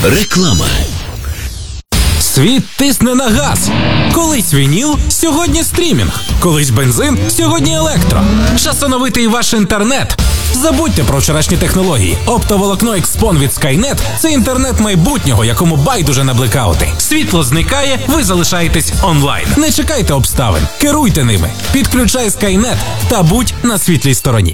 Реклама. Світ тисне на газ. Колись вініл, сьогодні стрімінг. Колись бензин, сьогодні електро. Час оновити і ваш інтернет. Забудьте про вчорашні технології. Оптоволокно Xpon від Skynet – це інтернет майбутнього, якому байдуже на блекаути. Світло зникає, ви залишаєтесь онлайн. Не чекайте обставин, керуйте ними. Підключай Skynet та будь на світлій стороні.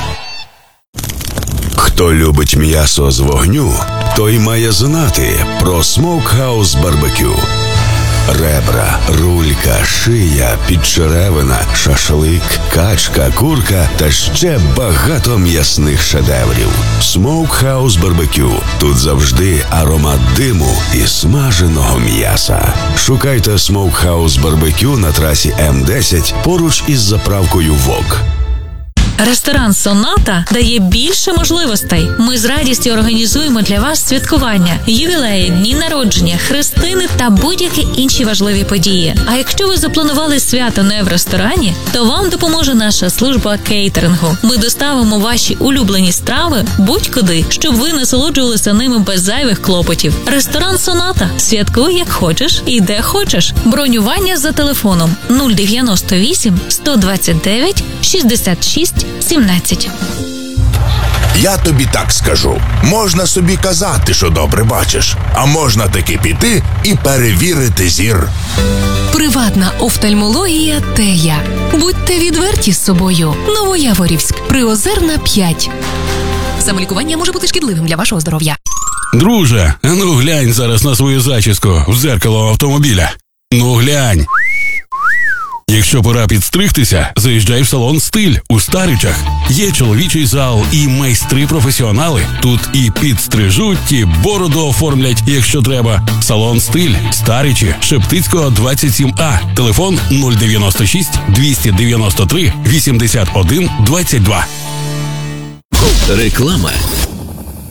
Хто любить м'ясо з вогню, той має знати про Smokehouse BBQ. Ребра, рулька, шия, підчеревина, шашлик, качка, курка та ще багато м'ясних шедеврів. Smokehouse BBQ. Тут завжди аромат диму і смаженого м'яса. Шукайте Smokehouse BBQ на трасі М10 поруч із заправкою ВОК. Ресторан «Соната» дає більше можливостей. Ми з радістю організуємо для вас святкування, ювілеї, дні народження, хрестини та будь-які інші важливі події. А якщо ви запланували свято не в ресторані, то вам допоможе наша служба кейтерингу. Ми доставимо ваші улюблені страви будь-куди, щоб ви насолоджувалися ними без зайвих клопотів. Ресторан «Соната». Святкуй як хочеш і де хочеш. Бронювання за телефоном 098 129 66 17. Я тобі так скажу. Можна собі казати, що добре бачиш, а можна таки піти і перевірити зір. Приватна офтальмологія Тея. Будьте відверті з собою. Новояворівськ, Приозерна, 5. Самолікування може бути шкідливим для вашого здоров'я. Друже, ну глянь зараз на свою зачіску в дзеркало автомобіля. Ну глянь. Якщо пора підстригтися, заїжджай в салон «Стиль» у Старичах. Є чоловічий зал і майстри-професіонали. Тут і підстрижуть, і бороду оформлять, якщо треба. Салон «Стиль», Старичі, Шептицького, 27А. Телефон 096 293 81 22. Реклама.